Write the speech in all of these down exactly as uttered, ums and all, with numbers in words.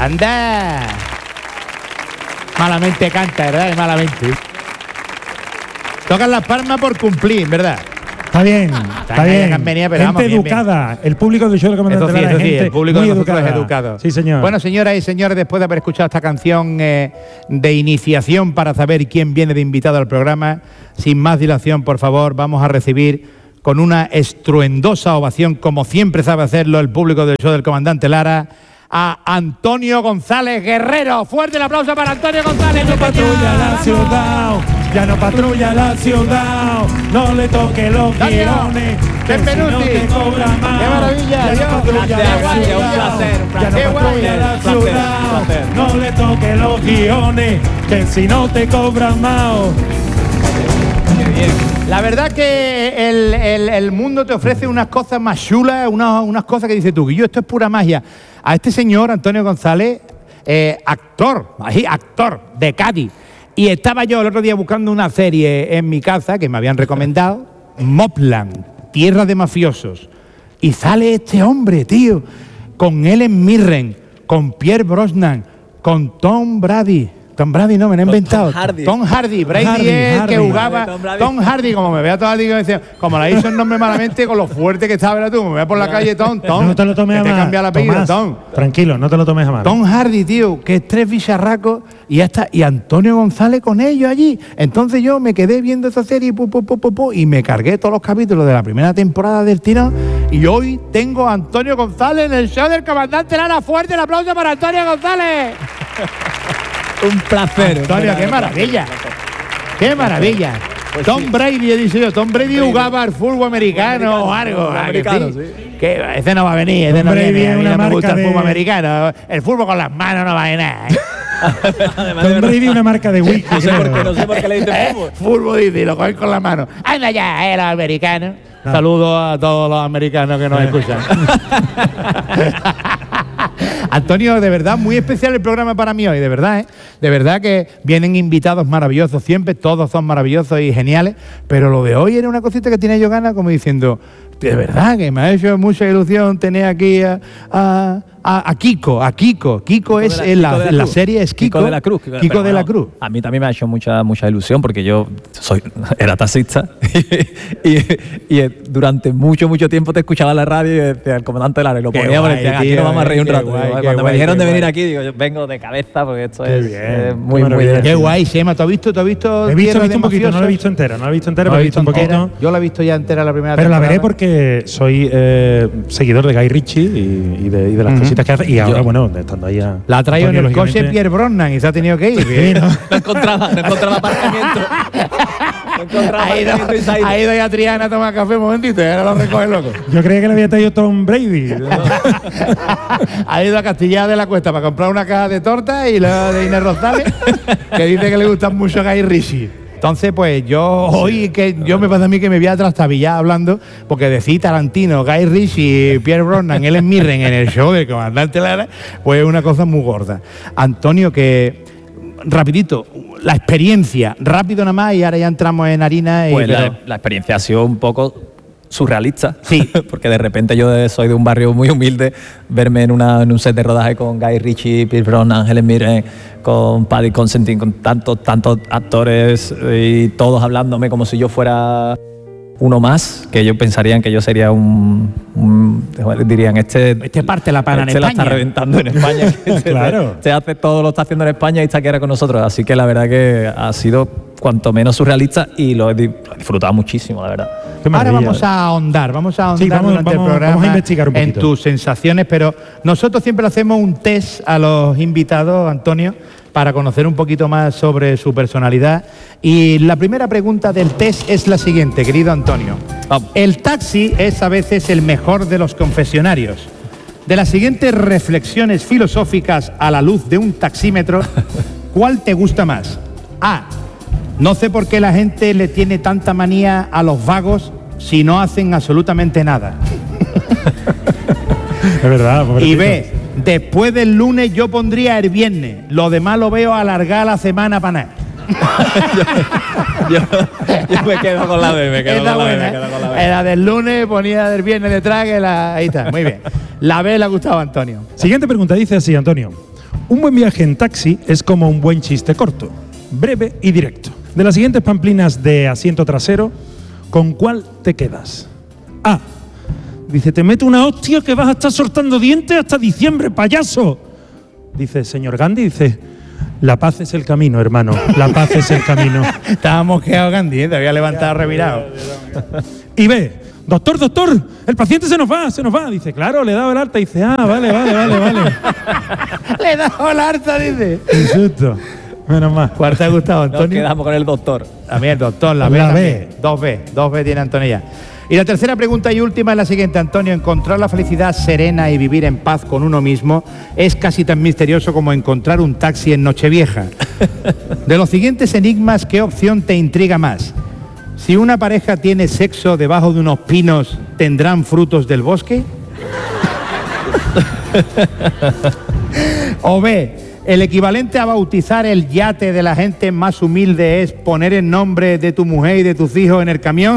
¡Anda! Malamente canta, ¿verdad? Malamente. Tocan las palmas por cumplir, ¿verdad? Está bien, está bien. Venía, pero gente vamos, bien, educada. Bien. El público del show del Comandante Lara, eso sí, gente el público muy de nosotros educada. es educado. Sí, señor. Bueno, señoras y señores, después de haber escuchado esta canción eh, de iniciación para saber quién viene de invitado al programa, sin más dilación, por favor, vamos a recibir con una estruendosa ovación, como siempre sabe hacerlo el público del show del Comandante Lara, a Antonio González Guerrero. Fuerte el aplauso para Antonio González. No patrulla la ciudad, ya no patrulla la ciudad, no le toque los guiones, que si no te cobra más. ¡Qué maravilla! Ya no patrulla la ciudad, un placer, un ya no patrulla la ciudad, no le toque los guiones, que si no te cobran más. La verdad que el, el, el mundo te ofrece unas cosas más chulas, unas, unas cosas que dices tú, que yo esto es pura magia. A este señor, Antonio González, eh, actor, ahí, actor de Cádiz. Y estaba yo el otro día buscando una serie en mi casa que me habían recomendado, Mobland, Tierra de Mafiosos. Y sale este hombre, tío, con Helen Mirren, con Pierce Brosnan, con Tom Brady. Tom Brady no, me lo he inventado. Tom Hardy. Tom Hardy. Brady Hardy, es el Hardy. que jugaba. Tom Brady. Tom Hardy, como me vea todo el día, decía, como la hizo el nombre malamente, con lo fuerte que estaba, ¿verdad tú? Me vea por la calle, Tom, Tom. No te lo tomes que a te mal. cambia el apellido, Tomás, Tom. tranquilo, no te lo tomes a mal. Tom Hardy, tío, que es tres bicharracos y ya está. Y Antonio González con ellos allí. Entonces yo me quedé viendo esa serie pu, pu, pu, pu, pu, y me cargué todos los capítulos de la primera temporada del tirón. Y hoy tengo a Antonio González en el show del Comandante Lara. Fuerte el aplauso para Antonio González. Un placer. Antonio, qué maravilla. Qué maravilla. Pues Tom sí. Brady, he dicho yo. Tom Brady jugaba al fútbol americano o algo. fútbol ¿a que americano, sí? sí. Que ese no va a venir, ese Tom no Brady viene. es A mí una no me marca gusta el de- fútbol americano. El fútbol con las manos no va a venir. ¿eh? Tom Brady, una marca de whisky. No sé por qué, creo. no sé por qué le dicen ¿Eh? fútbol. Fútbol dice, y lo cogen con la mano. Anda ya, eh, los americanos. No. Saludos a todos los americanos que nos escuchan. Antonio, de verdad, muy especial el programa para mí hoy, de verdad, ¿eh? De verdad que vienen invitados maravillosos siempre, todos son maravillosos y geniales, pero lo de hoy era una cosita que tenía yo ganas, como diciendo, de verdad que me ha hecho mucha ilusión tener aquí a, a, a, a Kiko, a Kiko. Kiko es de la- en la, Kiko de la en la Cruz. serie es Kiko, Kiko de la Cruz. Kiko Pero de la bueno, Cruz. A mí también me ha hecho mucha mucha ilusión porque yo soy era taxista y, y, y durante mucho mucho tiempo te escuchaba en la radio y decía el comandante Lara y lo Qué poníamos y guay, decía, aquí tío, nos vamos a reír un qué rato. guay, Digo, qué Cuando guay, me dijeron qué de venir guay. aquí, digo, yo vengo de cabeza porque esto Qué es bien, eh, qué muy, muy maravilla. divertido. Qué guay, Sema, ¿tú has visto, tú has visto He visto, he Tierra visto de un poquito, no la he Mafiosos? visto entera, no la he visto entera, No pero la he visto un entera. poquito. Yo la he visto ya entera la primera Pero la veré temporada. porque soy eh, seguidor de Guy Ritchie y, y, de, y de las Ujú. cositas que hace. Y ahora, Yo- bueno, estando ahí a. La ha traído en Antonio, el coche lógicamente- Pierre Brosnan y se ha tenido que ir. Sí, ¿no? No encontraba, no encontraba aparcamiento. No encontraba Ha ido, aparcamiento y se ha ido. ha ido ya Triana a tomar café un momentito y ahora lo recoge loco. Yo creía que le había traído Tom Brady. Ha ido a Castilla de la Cuesta para comprar una caja de tortas y la de Inés Rosales, que dice que le gustan mucho a Guy Ritchie. Entonces, pues yo hoy, que yo me pasa a mí que me voy a trastabillar hablando, porque decir Tarantino, Guy Ritchie, Pierce Brosnan, Helen Mirren en el show del Comandante Lara, pues es una cosa muy gorda. Antonio, que rapidito, la experiencia, rápido nada más y ahora ya entramos en harina. Y, Pues pero- la, la experiencia ha sido un poco surrealista. Sí. Porque de repente yo de- soy de un barrio muy humilde, verme en, una, en un set de rodaje con Guy Ritchie, Pierce Brosnan, Helen Mirren, con Paddy Considine, con tantos, tantos actores y todos hablándome como si yo fuera uno más, que ellos pensarían que yo sería un, un dirían, este, Este parte la pana en este la está España. reventando en España. Este- Claro. este hace todo, lo está haciendo en España y está aquí ahora con nosotros. Así que la verdad que ha sido cuanto menos surrealista y lo he di- lo he disfrutado muchísimo, la verdad. Qué Ahora maravilla. vamos a ahondar, vamos a ahondar Sí, vamos- durante vamos- el programa vamos a investigar un en poquito. tus sensaciones, pero nosotros siempre le hacemos un test a los invitados, Antonio, para conocer un poquito más sobre su personalidad. Y la primera pregunta del test es la siguiente, querido Antonio. Vamos. El taxi es a veces el mejor de los confesionarios. De las siguientes reflexiones filosóficas a la luz de un taxímetro, ¿cuál te gusta más? A. No sé por qué la gente le tiene tanta manía a los vagos si no hacen absolutamente nada. Es verdad, Y pobrecito. B. Después del lunes yo pondría el viernes. Lo demás lo veo alargar la semana para nada. yo, yo me quedo con la B, me quedo Esta con la B, buena, me quedo con la B. ¿eh? Era del lunes, ponía del viernes detrás, que la, ahí está, muy bien. La B le ha gustado a Antonio. Siguiente pregunta dice así, Antonio. Un buen viaje en taxi es como un buen chiste corto, breve y directo. De las siguientes pamplinas de asiento trasero, ¿con cuál te quedas? A. Dice, te meto una hostia que vas a estar soltando dientes hasta diciembre, payaso. Dice, señor Gandhi, dice, la paz es el camino, hermano, la paz es el camino. Estábamos quedados Gandhi, ¿eh? Te había levantado revirado. Y B. Doctor, doctor, el paciente se nos va, se nos va. Dice, claro, le he dado el alta. Dice, ah, vale, vale, vale, vale. Le he dado el alta, dice. Qué susto. Menos mal. ¿Cuál te ha gustado, Antonio? Nos quedamos con el doctor. A mí el doctor, la B. La también. B. Dos B, dos B tiene Antonia. Y la tercera pregunta y última es la siguiente, Antonio. Encontrar la felicidad serena y vivir en paz con uno mismo es casi tan misterioso como encontrar un taxi en Nochevieja. De los siguientes enigmas, ¿qué opción te intriga más? Si una pareja tiene sexo debajo de unos pinos, ¿tendrán frutos del bosque? O B, el equivalente a bautizar el yate de la gente más humilde es poner el nombre de tu mujer y de tus hijos en el camión.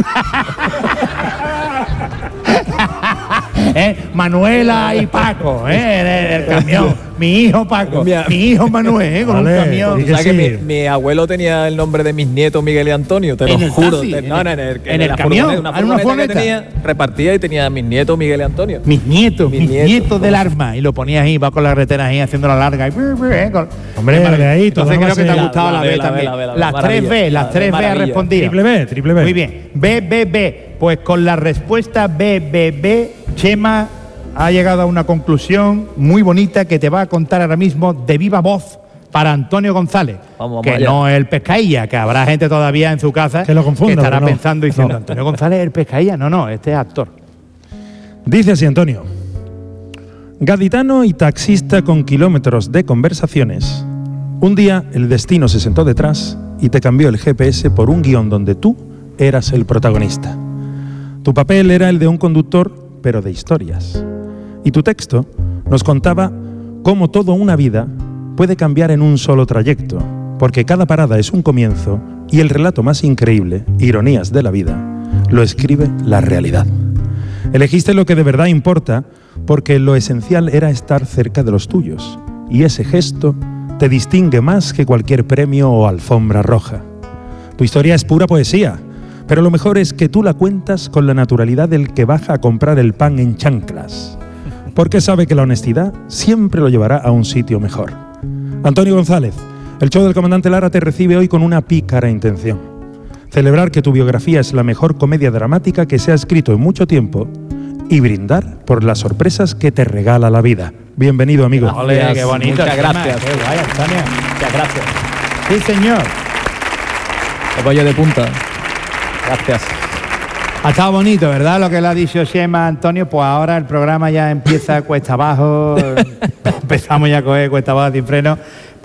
¿Eh? Manuela y Paco, ¿eh? en el, el camión. Mi hijo Paco, mi, mi hijo Manuel, ¿eh? con vale, un camión. O sea que mi, mi abuelo tenía el nombre de mis nietos Miguel y Antonio, te lo juro. Taxi, te, en no, el, no, en el, en el la camión, furgoneta, una en una furgoneta que furgoneta. tenía, repartía y tenía a mis nietos Miguel y Antonio. Mis nietos, mis, Mis nietos, nietos, del arma. Y lo ponías ahí, va con la carretera ahí haciendo la larga. Y, ¿eh? con, Hombre, de ahí, entonces creo que te ha la- gustado la, la B, B, la también. B, la B, la B, las tres maravilla. B, las La tres B ha maravilla. respondido. Triple B, triple B. Muy bien. B, B, B. Pues con la respuesta B, B, B, Chema ha llegado a una conclusión muy bonita que te va a contar ahora mismo de viva voz para Antonio González. Vamos, vamos que allá. no es el Pescailla, que habrá gente todavía en su casa Que lo confunda, que estará pero no. pensando y diciendo, No. Antonio González es el Pescailla. No, no, este es actor. Dice así, Antonio. Gaditano y taxista con kilómetros de conversaciones. Un día el destino se sentó detrás y te cambió el G P S por un guión donde tú eras el protagonista. Tu papel era el de un conductor, pero de historias. Y tu texto nos contaba cómo toda una vida puede cambiar en un solo trayecto, porque cada parada es un comienzo y el relato más increíble, ironías de la vida, lo escribe la realidad. Elegiste lo que de verdad importa porque lo esencial era estar cerca de los tuyos y ese gesto te distingue más que cualquier premio o alfombra roja. Tu historia es pura poesía, pero lo mejor es que tú la cuentas con la naturalidad del que baja a comprar el pan en chanclas, porque sabe que la honestidad siempre lo llevará a un sitio mejor. Antonio González, el show del comandante Lara te recibe hoy con una pícara intención. Celebrar que tu biografía es la mejor comedia dramática que se ha escrito en mucho tiempo y brindar por las sorpresas que te regala la vida. Bienvenido, amigo. Ole, qué bonito. Muchas Chema, gracias. Qué guay, Antonio. Muchas gracias. Sí, señor. El bollo de punta. Gracias. Ha estado bonito, ¿verdad? Lo que le ha dicho Chema, Antonio. Pues ahora el programa ya empieza cuesta abajo. Empezamos ya a coger cuesta abajo sin freno,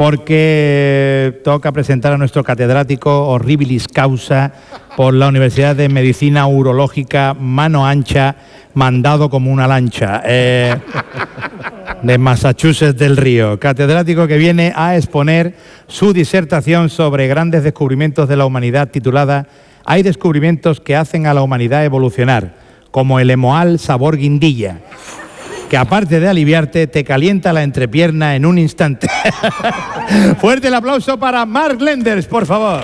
porque toca presentar a nuestro catedrático Horribilis Causa por la Universidad de Medicina Urológica, mano ancha, mandado como una lancha. Eh, de Massachusetts del Río, catedrático que viene a exponer su disertación sobre grandes descubrimientos de la humanidad titulada Hay descubrimientos que hacen a la humanidad evolucionar, como el emoal sabor guindilla, que aparte de aliviarte, te calienta la entrepierna en un instante. Fuerte el aplauso para Mark Lenders, por favor.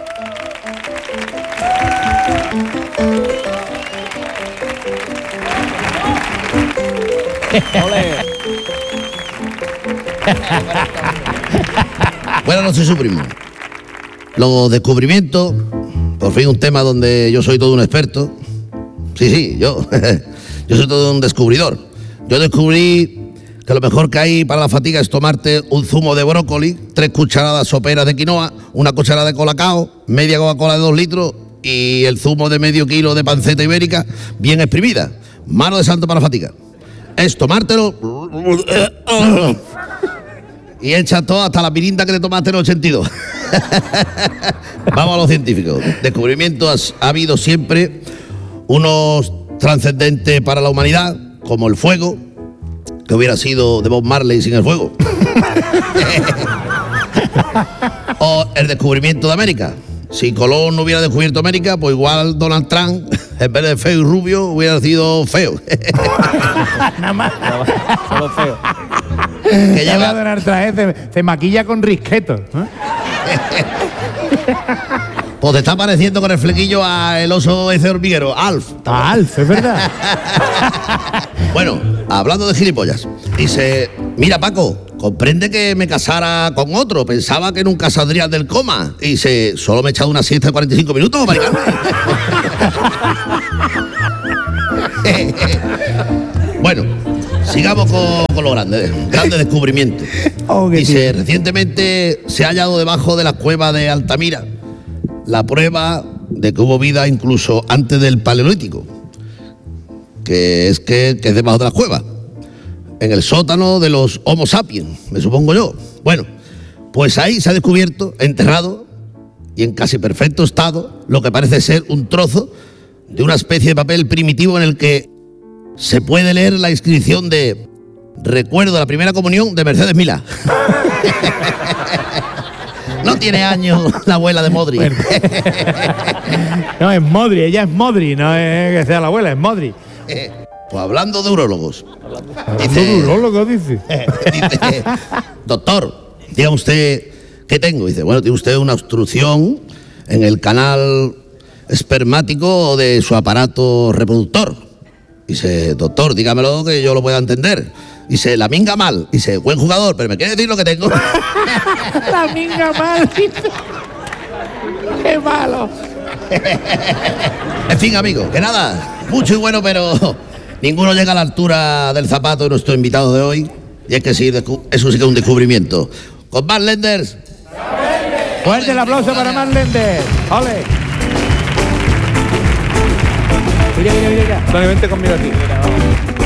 Buenas noches, su primo. Los descubrimientos, por fin un tema donde yo soy todo un experto. Sí, sí, yo. Yo soy todo un descubridor. Yo descubrí que lo mejor que hay para la fatiga es tomarte un zumo de brócoli, tres cucharadas soperas de quinoa, una cucharada de colacao, media Coca-Cola de dos litros y el zumo de medio kilo de panceta ibérica bien exprimida. Mano de santo para la fatiga. Es tomártelo y echas todo hasta la pirinta que te tomaste en el ochenta y dos. Vamos a los científicos. Descubrimientos ha habido siempre, unos trascendentes para la humanidad, como el fuego, que hubiera sido de Bob Marley sin el fuego. O el descubrimiento de América. Si Colón no hubiera descubierto América, pues igual Donald Trump, en vez de feo y rubio, hubiera sido feo. Nada más. Solo feo. que Ya lleva... voy a traer, se, se maquilla con risquetos. ¿eh? Pues te está pareciendo con el flequillo a el oso ese hormiguero, Alf. A Alf, es verdad. Bueno, hablando de gilipollas, dice, mira Paco, comprende que me casara con otro, pensaba que nunca saldría del coma. Y dice, solo me he echado una siesta de cuarenta y cinco minutos, maricarme. Bueno, sigamos con, con lo grande, grande descubrimiento. Oh, qué Dice, tío. recientemente se ha hallado debajo de la cueva de Altamira la prueba de que hubo vida incluso antes del Paleolítico, que es que, que es debajo de la cueva, en el sótano de los Homo sapiens, me supongo yo. Bueno, pues ahí se ha descubierto, enterrado y en casi perfecto estado, lo que parece ser un trozo de una especie de papel primitivo en el que se puede leer la inscripción de recuerdo de la primera comunión de Mercedes Milá. No tiene años la abuela de Modri. Bueno. No, es Modri, ella es Modri, no es que sea la abuela, es Modri. Eh, pues hablando de urólogos. Dice, urologo, dice. Dice, doctor, diga usted, ¿qué tengo? Dice, bueno, tiene usted una obstrucción en el canal espermático de su aparato reproductor. Dice, doctor, dígamelo que yo lo pueda entender. Dice, la minga mal. Dice, buen jugador, pero me quiere decir lo que tengo. La minga mal, dice. Qué malo. En fin, amigo, que nada, mucho y bueno, pero ninguno llega a la altura del zapato de nuestro invitado de hoy. Y es que sí, eso sí que es un descubrimiento. Con Mark Lenders. Fuerte el aplauso para Mark Lenders. ¡Ole! Mira, mira, mira. Tony, vente conmigo aquí. Mira, vamos.